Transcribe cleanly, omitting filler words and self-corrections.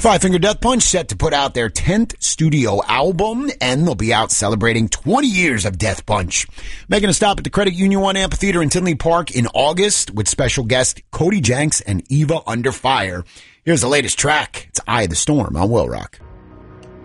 Five Finger Death Punch set to put out their 10th studio album, and they'll be out celebrating 20 years of Death Punch. Making a stop at the Credit Union One Amphitheater in Tinley Park in August with special guest Cody Jenks and Eva Under Fire. Here's the latest track. It's Eye of the Storm on Will Rock.